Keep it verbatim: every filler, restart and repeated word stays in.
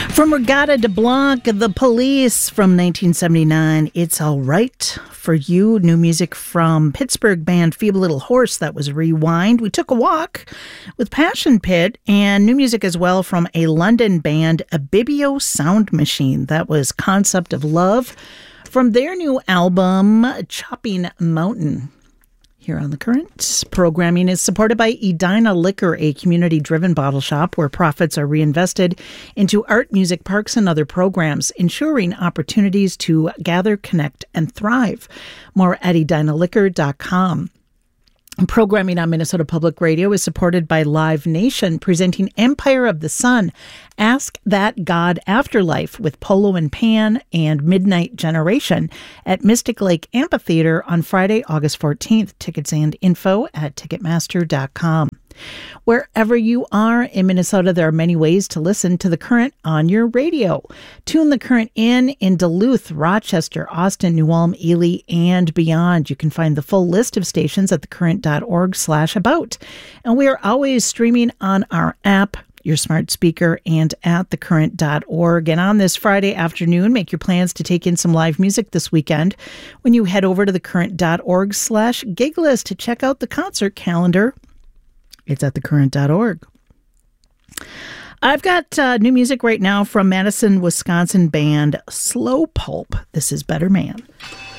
From Regatta de Blanc, The Police from nineteen seventy-nine, It's All Right for You. New music from Pittsburgh band Feeble Little Horse, that was Rewind. We Took a Walk with Passion Pit, and new music as well from a London band, Abibio Sound Machine. That was Concept of Love from their new album, Chopping Mountain. Here on The Current, programming is supported by Edina Liquor, a community-driven bottle shop where profits are reinvested into art, music, parks, and other programs, ensuring opportunities to gather, connect, and thrive. More at edina liquor dot com. Programming on Minnesota Public Radio is supported by Live Nation, presenting Empire of the Sun, Ask That God Afterlife with Polo and Pan and Midnight Generation at Mystic Lake Amphitheater on Friday, August fourteenth. Tickets and info at ticketmaster dot com. Wherever you are in Minnesota, there are many ways to listen to The Current on your radio. Tune The Current in in Duluth, Rochester, Austin, New Ulm, Ely, and beyond. You can find the full list of stations at thecurrent.org slash about. And we are always streaming on our app, your smart speaker, and at the current dot org. And on this Friday afternoon, make your plans to take in some live music this weekend when you head over to thecurrent.org slash gig list to check out the concert calendar. It's at the current dot org. I've got uh, new music right now from Madison, Wisconsin band Slow Pulp. This is Better Man.